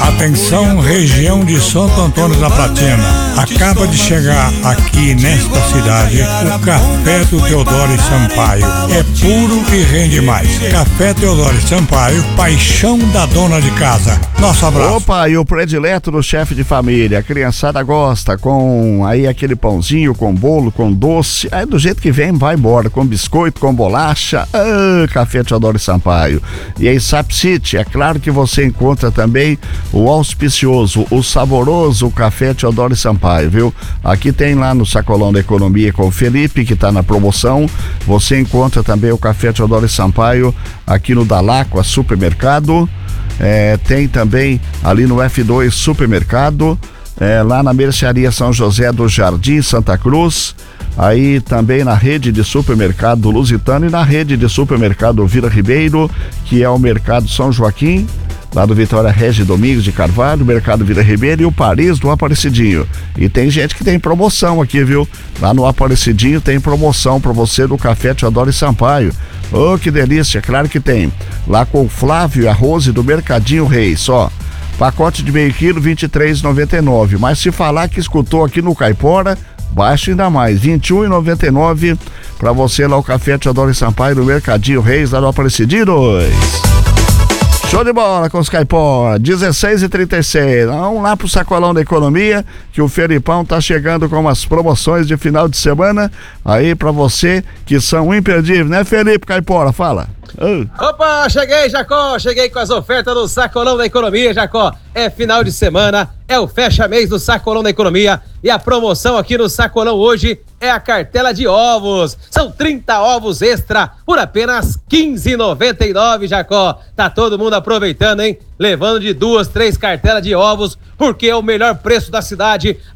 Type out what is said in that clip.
Atenção, região de Santo Antônio da Platina. Acaba de chegar aqui nesta cidade o Café do Teodoro Sampaio. É puro e rende mais. Café Teodoro Sampaio, paixão da dona de casa. Nosso abraço. Opa, e o predileto do chefe de família. A criançada gosta, com aí aquele pãozinho, com bolo, com doce. Aí do jeito que vem, vai embora. Com biscoito, com bolacha. Café Teodoro Sampaio. E aí, Sap City, é claro que você encontra também o auspicioso, o saboroso Café Teodoro Sampaio, viu? Aqui tem lá no Sacolão da Economia com o Felipe, que tá na promoção. Você encontra também o Café Teodoro Sampaio aqui no Dalacqua Supermercado. Tem também ali no F2 Supermercado, lá na Mercearia São José do Jardim, Santa Cruz. Aí também na rede de supermercado Lusitano e na rede de supermercado Vila Ribeiro, que é o Mercado São Joaquim, lá do Vitória Regi Domingos de Carvalho, Mercado Vila Ribeiro e o Paris do Aparecidinho. E tem gente que tem promoção aqui, viu? Lá no Aparecidinho tem promoção pra você do Café Teodoro Sampaio. Oh, que delícia, claro que tem. Lá com o Flávio e a Rose do Mercadinho Reis, ó. Pacote de meio quilo, R$23,99. Mas se falar que escutou aqui no Caipora, baixa ainda mais, R$21,99 pra você lá o Café Teodoro Sampaio no Mercadinho Reis, lá no Aparecidinho 2. Show de bola com os Caipora, 16h36. Vamos lá pro Sacolão da Economia, que o Felipão tá chegando com umas promoções de final de semana aí pra você que são imperdíveis, né, Felipe Caipora? Fala. Opa, cheguei, Jacó, cheguei com as ofertas do Sacolão da Economia, Jacó. É final de semana, é o fecha-mês do Sacolão da Economia e a promoção aqui no Sacolão hoje é a cartela de ovos. São 30 ovos extra por apenas R$15,99, Jacó. Tá todo mundo aproveitando, hein? Levando de 2, 3 cartelas de ovos, porque é o melhor preço da cidade.